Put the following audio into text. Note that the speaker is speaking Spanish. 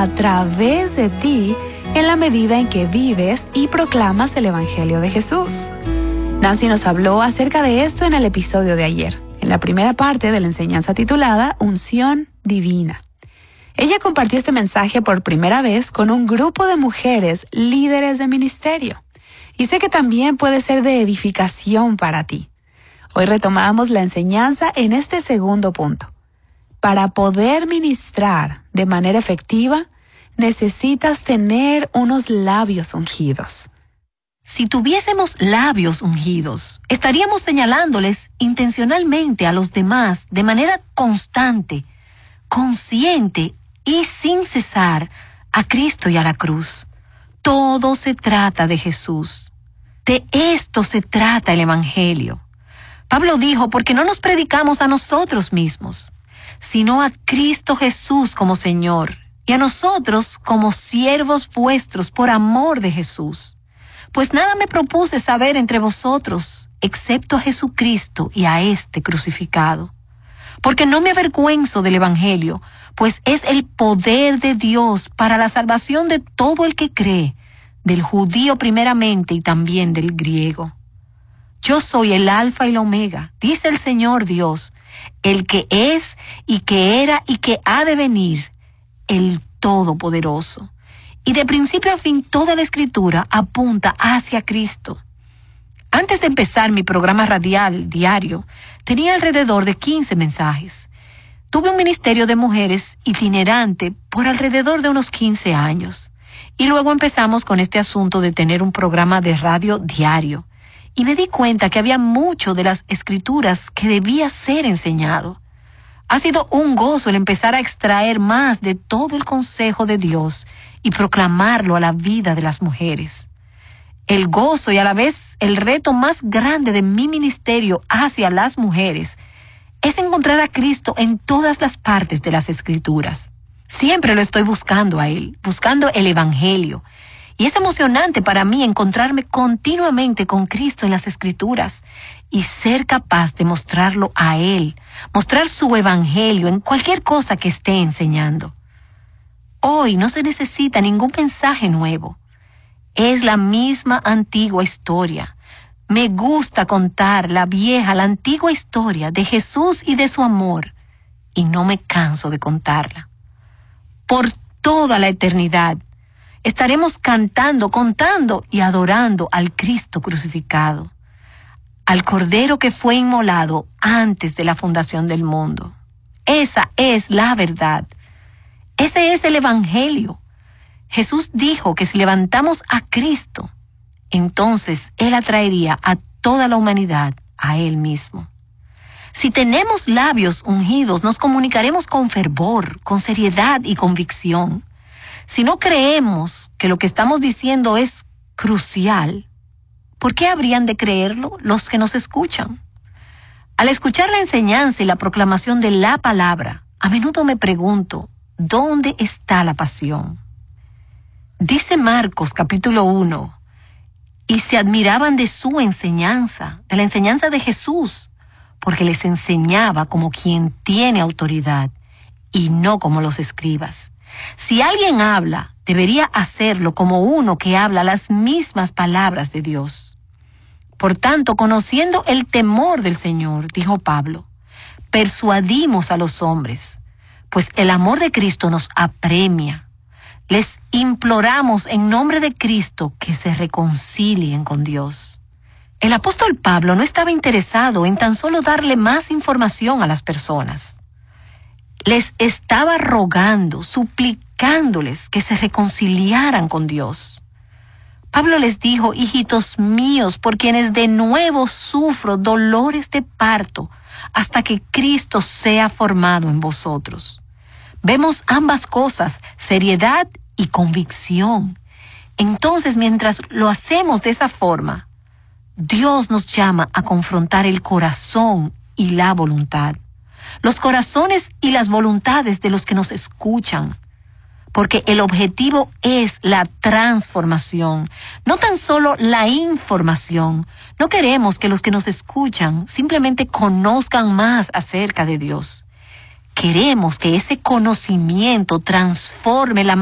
a través de ti en la medida en que vives y proclamas el Evangelio de Jesús. Nancy nos habló acerca de esto en el episodio de ayer, en la primera parte de la enseñanza titulada Unción Divina. Ella compartió este mensaje por primera vez con un grupo de mujeres líderes de ministerio. Y sé que también puede ser de edificación para ti. Hoy retomamos la enseñanza en este segundo punto. Para poder ministrar de manera efectiva, necesitas tener unos labios ungidos. Si tuviésemos labios ungidos, estaríamos señalándoles intencionalmente a los demás de manera constante, consciente y sin cesar a Cristo y a la cruz. Todo se trata de Jesús. De esto se trata el Evangelio. Pablo dijo, porque no nos predicamos a nosotros mismos, sino a Cristo Jesús como Señor, y a nosotros como siervos vuestros por amor de Jesús. Pues nada me propuse saber entre vosotros, excepto a Jesucristo y a este crucificado. Porque no me avergüenzo del Evangelio, pues es el poder de Dios para la salvación de todo el que cree, del judío primeramente y también del griego. Yo soy el Alfa y la Omega, dice el Señor Dios, el que es y que era y que ha de venir, el Todopoderoso. Y de principio a fin toda la Escritura apunta hacia Cristo. Antes de empezar mi programa radial diario, tenía alrededor de 15 mensajes. Tuve un ministerio de mujeres itinerante por alrededor de unos 15 años. Y luego empezamos con este asunto de tener un programa de radio diario. Y me di cuenta que había mucho de las Escrituras que debía ser enseñado. Ha sido un gozo el empezar a extraer más de todo el consejo de Dios y proclamarlo a la vida de las mujeres. El gozo y a la vez el reto más grande de mi ministerio hacia las mujeres es encontrar a Cristo en todas las partes de las Escrituras. Siempre lo estoy buscando a Él, buscando el Evangelio. Y es emocionante para mí encontrarme continuamente con Cristo en las Escrituras y ser capaz de mostrarlo a Él, mostrar su Evangelio en cualquier cosa que esté enseñando. Hoy no se necesita ningún mensaje nuevo. Es la misma antigua historia. Me gusta contar la antigua historia de Jesús y de su amor, y no me canso de contarla. Por toda la eternidad estaremos cantando, contando y adorando al Cristo crucificado, al Cordero que fue inmolado antes de la fundación del mundo. Esa es la verdad. Ese es el Evangelio. Jesús dijo que si levantamos a Cristo, entonces Él atraería a toda la humanidad a Él mismo. Si tenemos labios ungidos, nos comunicaremos con fervor, con seriedad y convicción. Si no creemos que lo que estamos diciendo es crucial, ¿por qué habrían de creerlo los que nos escuchan? Al escuchar la enseñanza y la proclamación de la palabra, a menudo me pregunto, ¿dónde está la pasión? Dice Marcos capítulo 1, y se admiraban de su enseñanza, de la enseñanza de Jesús, porque les enseñaba como quien tiene autoridad y no como los escribas. Si alguien habla, debería hacerlo como uno que habla las mismas palabras de Dios. Por tanto, conociendo el temor del Señor, dijo Pablo, persuadimos a los hombres, pues el amor de Cristo nos apremia. Les imploramos en nombre de Cristo que se reconcilien con Dios. El apóstol Pablo no estaba interesado en tan solo darle más información a las personas. Les estaba rogando, suplicándoles que se reconciliaran con Dios. Pablo les dijo, hijitos míos, por quienes de nuevo sufro dolores de parto, hasta que Cristo sea formado en vosotros. Vemos ambas cosas, seriedad y convicción. Entonces, mientras lo hacemos de esa forma, Dios nos llama a confrontar el corazón y la voluntad. Los corazones y las voluntades de los que nos escuchan. Porque el objetivo es la transformación, no tan solo la información. No queremos que los que nos escuchan simplemente conozcan más acerca de Dios. Queremos que ese conocimiento transforme la